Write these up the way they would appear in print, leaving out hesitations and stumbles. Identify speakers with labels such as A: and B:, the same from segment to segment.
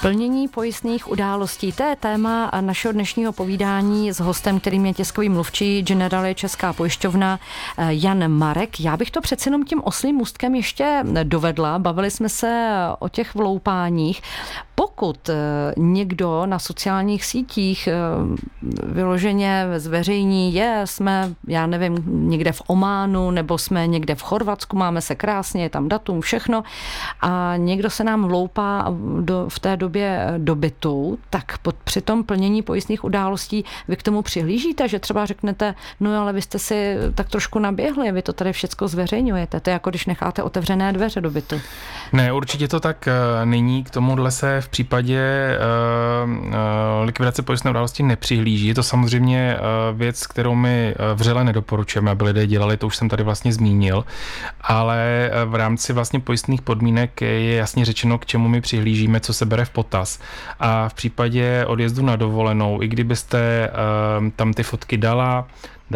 A: Plnění pojistných událostí, to je téma našeho dnešního povídání s hostem, kterým je tiskový mluvčí Generali Česká pojišťovna Jan Marek. Já bych to přece jenom tím oslím můstkem ještě dovedla. Bavili jsme se o těch vloupáních. Pokud někdo na sociálních sítích vyloženě zveřejní, jsme, já nevím, někde v Ománu, nebo jsme někde v Chorvatsku, máme se krásně, je tam datum, všechno, a někdo se nám vloupá v té době do bytu, tak při tom plnění pojistných událostí vy k tomu přihlížíte, že třeba řeknete, no ale vy jste si tak trošku naběhli, vy to tady všechno zveřejňujete. To je jako když necháte otevřené dveře do bytu.
B: Ne, určitě to tak není. K tomuhle se v případě likvidace pojistné události nepřihlíží. Je to samozřejmě věc, kterou my vřele nedoporučujeme, aby lidé dělali, to už jsem tady vlastně zmínil, ale v rámci vlastně pojistných podmínek je jasně řečeno, k čemu my přihlížíme, co se bere v potaz. A v případě odjezdu na dovolenou, i kdybyste tam ty fotky dala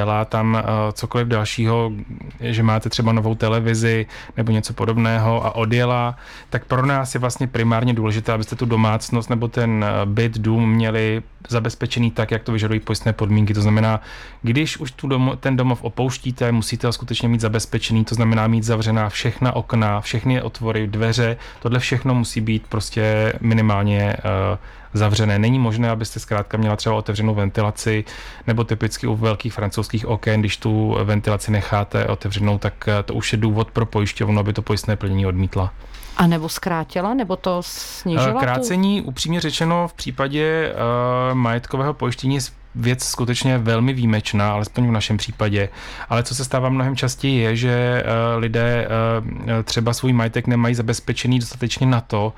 B: tam cokoliv dalšího, že máte třeba novou televizi nebo něco podobného a odjela, tak pro nás je vlastně primárně důležité, abyste tu domácnost nebo ten byt, dům měli zabezpečený tak, jak to vyžadují pojistné podmínky. To znamená, když už ten domov opouštíte, musíte ho skutečně mít zabezpečený, to znamená mít zavřená všechna okna, všechny otvory, dveře, tohle všechno musí být prostě minimálně zavřené. Není možné, abyste zkrátka měla třeba otevřenou ventilaci, nebo typicky u velkých francouzských oken, když tu ventilaci necháte otevřenou, tak to už je důvod pro pojišťovnu, aby to pojistné plnění odmítla.
A: A nebo zkrátila, nebo to snížila?
B: Krácení, upřímně řečeno, v případě majetkového pojištění je věc skutečně velmi výjimečná, alespoň v našem případě. Ale co se stává mnohem častěji je, že lidé třeba svůj majetek nemají zabezpečený dostatečně na to,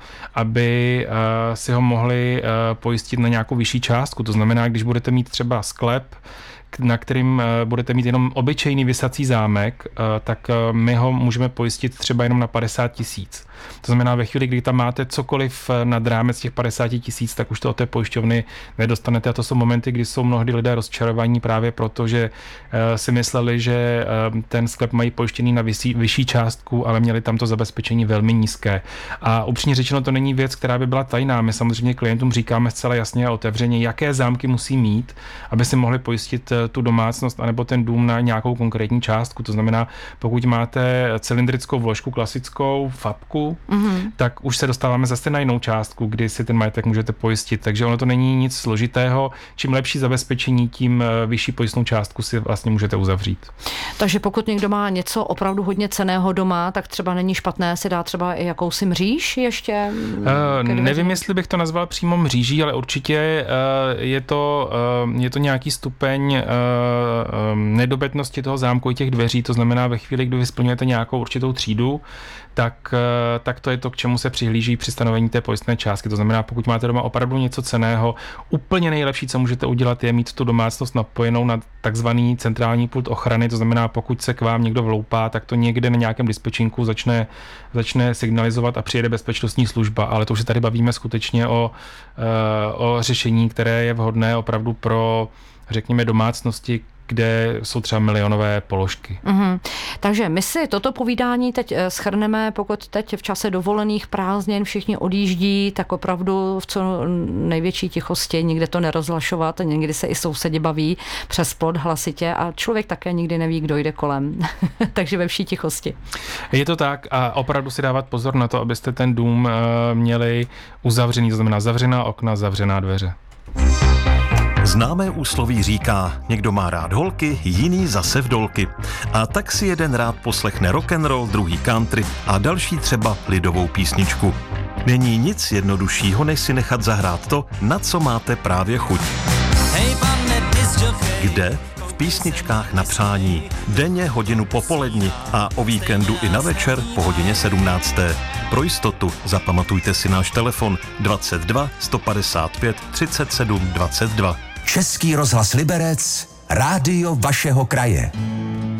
B: aby si ho mohli pojistit na nějakou vyšší částku. To znamená, když budete mít třeba sklep, na kterým budete mít jenom obyčejný visací zámek, tak my ho můžeme pojistit třeba jenom na 50 000. To znamená, ve chvíli, kdy tam máte cokoliv nad rámec těch 50 000, tak už to od té pojišťovny nedostanete. A to jsou momenty, kdy jsou mnohdy lidé rozčarovaní právě proto, že si mysleli, že ten sklep mají pojištěný na vyšší částku, ale měli tam to zabezpečení velmi nízké. A upřímně řečeno, to není věc, která by byla tajná. My samozřejmě klientům říkáme zcela jasně a otevřeně, jaké zámky musí mít, aby si mohli pojistit tu domácnost anebo ten dům na nějakou konkrétní částku. To znamená, pokud máte cylindrickou vložku klasickou, fabku, tak už se dostáváme zase na jinou částku, kdy si ten majetek můžete pojistit. Takže ono to není nic složitého. Čím lepší zabezpečení, tím vyšší pojistnou částku si vlastně můžete uzavřít.
A: Takže pokud někdo má něco opravdu hodně cenného doma, tak třeba není špatné si dát třeba i jakousi mříž ještě?
B: Nevím, jestli bych to nazval přímo mříží, ale určitě je to nějaký stupeň nedobytnosti toho zámku i těch dveří. To znamená, ve chvíli, kdy vy splňujete nějakou určitou třídu, tak to je to, k čemu se přihlíží při stanovení té pojistné částky. To znamená, pokud máte doma opravdu něco cenného, úplně nejlepší, co můžete udělat, je mít tu domácnost napojenou na takzvaný centrální pult ochrany. To znamená, pokud se k vám někdo vloupá, tak to někde na nějakém dispečinku začne signalizovat a přijede bezpečnostní služba. Ale to už se tady bavíme skutečně o řešení, které je vhodné opravdu pro, řekněme, domácnosti, kde jsou třeba milionové položky.
A: Takže my si toto povídání teď shrneme, pokud teď v čase dovolených prázdnin všichni odjíždí, tak opravdu v co největší tichosti, nikde to nerozhlašovat, někdy se i sousedi baví přes plot hlasitě a člověk také nikdy neví, kdo jde kolem. Takže ve vší tichosti. Je
B: to tak a opravdu si dávat pozor na to, abyste ten dům měli uzavřený, to znamená zavřená okna, zavřená dveře.
C: Známé úsloví říká, někdo má rád holky, jiný zase vdolky. A tak si jeden rád poslechne rock'n'roll, druhý country a další třeba lidovou písničku. Není nic jednoduššího, než si nechat zahrát to, na co máte právě chuť. Kde? V písničkách na přání. Denně hodinu po poledni a o víkendu i na večer po hodině 17. Pro jistotu zapamatujte si náš telefon 22 155 37 22.
D: Český rozhlas Liberec, rádio vašeho kraje.